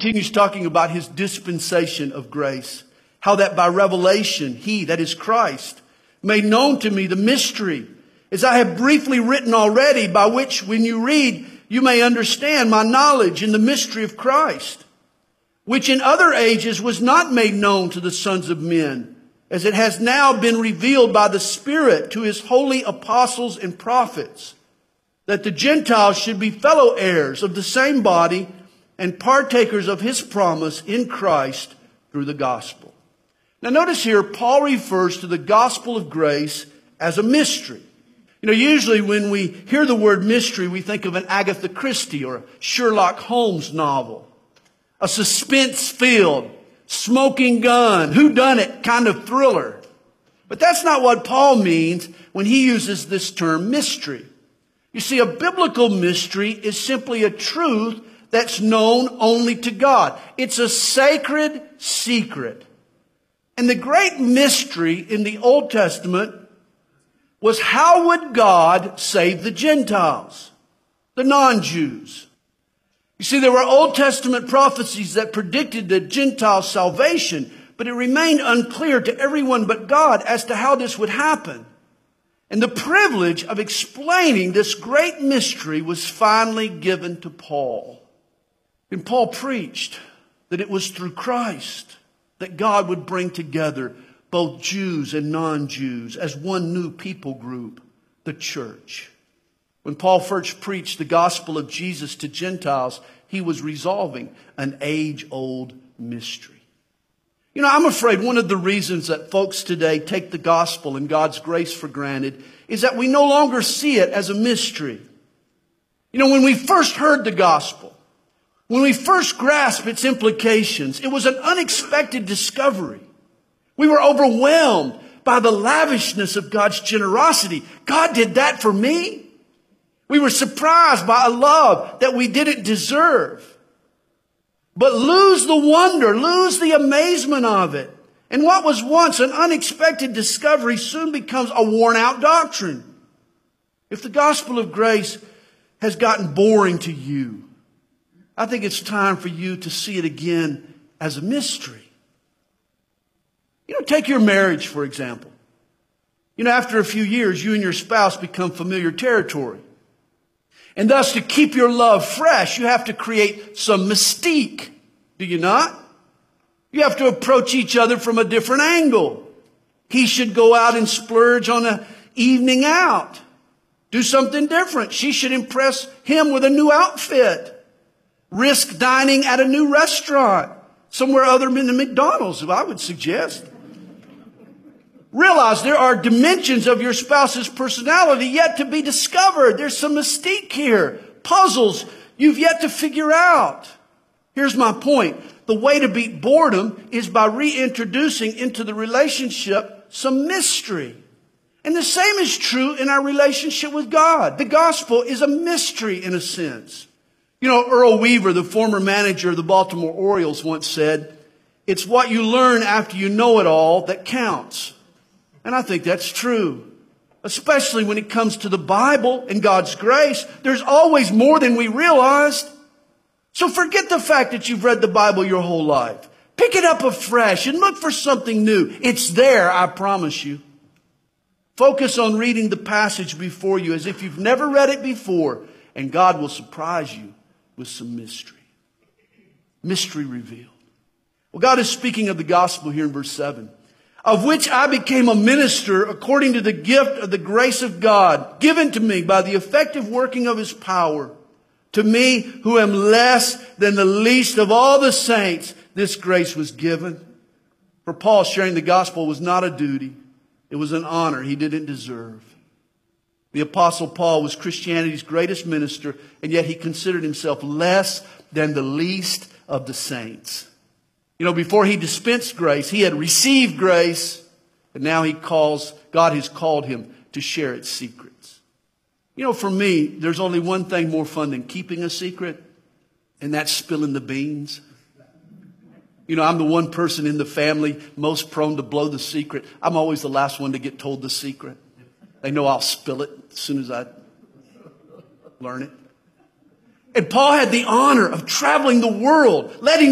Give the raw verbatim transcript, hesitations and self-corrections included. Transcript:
continues talking about his dispensation of grace. How that by revelation, he, that is Christ, made known to me the mystery, as I have briefly written already, by which when you read, you may understand my knowledge in the mystery of Christ, which in other ages was not made known to the sons of men, as it has now been revealed by the Spirit to his holy apostles and prophets, that the Gentiles should be fellow heirs of the same body and partakers of his promise in Christ through the gospel. Now notice here, Paul refers to the gospel of grace as a mystery. You know, usually when we hear the word mystery, we think of an Agatha Christie or a Sherlock Holmes novel. A suspense-filled, smoking gun, whodunit kind of thriller. But that's not what Paul means when he uses this term mystery. You see, a biblical mystery is simply a truth that's known only to God. It's a sacred secret. And the great mystery in the Old Testament was, how would God save the Gentiles, the non-Jews? You see, there were Old Testament prophecies that predicted the Gentile salvation, but it remained unclear to everyone but God as to how this would happen. And the privilege of explaining this great mystery was finally given to Paul. And Paul preached that it was through Christ that God would bring together both Jews and non-Jews as one new people group, the church. When Paul first preached the gospel of Jesus to Gentiles, he was resolving an age-old mystery. You know, I'm afraid one of the reasons that folks today take the gospel and God's grace for granted is that we no longer see it as a mystery. You know, when we first heard the gospel, when we first grasped its implications, it was an unexpected discovery. We were overwhelmed by the lavishness of God's generosity. God did that for me. We were surprised by a love that we didn't deserve. But lose the wonder, lose the amazement of it. And what was once an unexpected discovery soon becomes a worn-out doctrine. If the gospel of grace has gotten boring to you, I think it's time for you to see it again as a mystery. You know, take your marriage, for example. You know, after a few years, you and your spouse become familiar territory. And thus, to keep your love fresh, you have to create some mystique. Do you not? You have to approach each other from a different angle. He should go out and splurge on an evening out. Do something different. She should impress him with a new outfit. Risk dining at a new restaurant. Somewhere other than the McDonald's, I would suggest. Realize there are dimensions of your spouse's personality yet to be discovered. There's some mystique here. Puzzles you've yet to figure out. Here's my point. The way to beat boredom is by reintroducing into the relationship some mystery. And the same is true in our relationship with God. The gospel is a mystery in a sense. You know, Earl Weaver, the former manager of the Baltimore Orioles, once said, "It's what you learn after you know it all that counts." And I think that's true. Especially when it comes to the Bible and God's grace. There's always more than we realized. So forget the fact that you've read the Bible your whole life. Pick it up afresh and look for something new. It's there, I promise you. Focus on reading the passage before you as if you've never read it before, and God will surprise you with some mystery. Mystery revealed. Well, God is speaking of the gospel here in verse seven. Of which I became a minister according to the gift of the grace of God, given to me by the effective working of his power. To me, who am less than the least of all the saints, this grace was given. For Paul, sharing the gospel was not a duty. It was an honor he didn't deserve. The Apostle Paul was Christianity's greatest minister, and yet he considered himself less than the least of the saints. You know, before he dispensed grace, he had received grace, and now he calls, God has called him to share its secrets. You know, for me, there's only one thing more fun than keeping a secret, and that's spilling the beans. You know, I'm the one person in the family most prone to blow the secret. I'm always the last one to get told the secret. They know I'll spill it as soon as I learn it. And Paul had the honor of traveling the world, letting